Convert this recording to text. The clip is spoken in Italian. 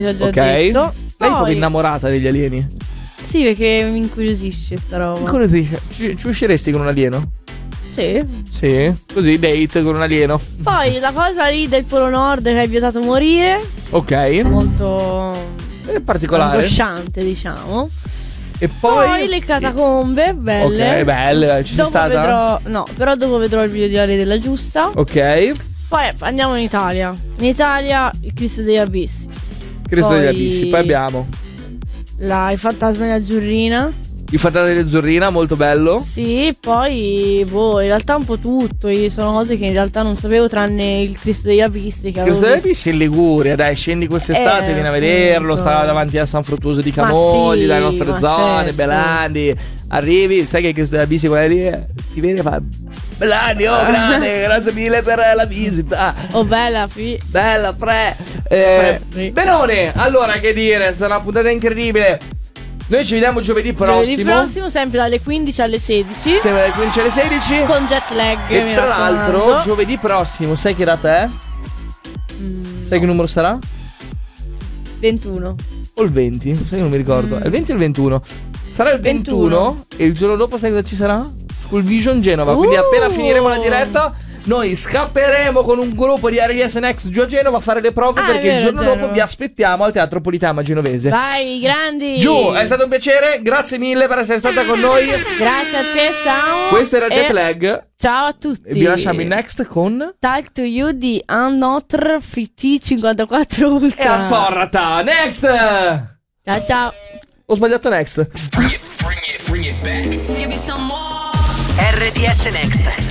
L'ho già Ok. detto. Lei è proprio Poi, innamorata degli alieni. sì, perché mi incuriosisce sta roba. Come dice? Ci usciresti con un alieno? Sì. Sì, così, date con un alieno. Poi la cosa lì del Polo Nord che hai vietato morire, Ok. molto È particolare. angosciante, diciamo. E Poi poi le catacombe, belle. Ok, belle, ci sei Dopo stata? vedrò, no, però dopo vedrò il video di Ale della Giusta. Ok. Poi andiamo in Italia. In Italia il Cristo degli Abissi. Cristo Poi- degli Abissi. Poi abbiamo Il fantasma di Azzurrina. il fantasma di Azzurrina, molto bello. Sì, poi in realtà un po' tutto. Sono cose che in realtà non sapevo, tranne il Cristo degli Abissi che Cristo avevo degli Abissi in Liguria, dai, scendi quest'estate, vieni a vederlo, appunto. sta davanti a San Fruttuoso di Ma Camogli, sì, dalle nostre ma zone, certo. Belandi. Arrivi, sai che il Cristo degli Abissi quella lì ti vede e fa Belandi, oh grande, grazie mille per la visita. Oh, bella, Bella, Sì. Benone, allora che dire, è stata una puntata incredibile. Noi ci vediamo giovedì prossimo. Giovedì prossimo, sempre dalle 15 alle 16. Sempre dalle 15 alle 16. Con jet lag. E mi tra l'altro, raccomando. giovedì prossimo, sai che data è? Sai che numero sarà? 21. O il 20? Sai che non mi ricordo. È il 20 o il 21? Sarà il 21 e il giorno dopo sai cosa ci sarà? School Vision Genova. Quindi appena finiremo la diretta noi scapperemo con un gruppo di RDS Next giù a Genova a fare le prove Ah, perché è vero, il giorno Genova. dopo vi aspettiamo al Teatro Politeama Genovese. Vai, grandi. Giù, è stato un piacere, grazie mille per essere stata con noi. Grazie a te, Samu. Questo era E Jet Lag. ciao a tutti. E vi lasciamo in Next con Talk to You di Unotr FT54 Ultra. E a Sorrata. Next. Ciao ciao. Ho sbagliato Next. RDS Next.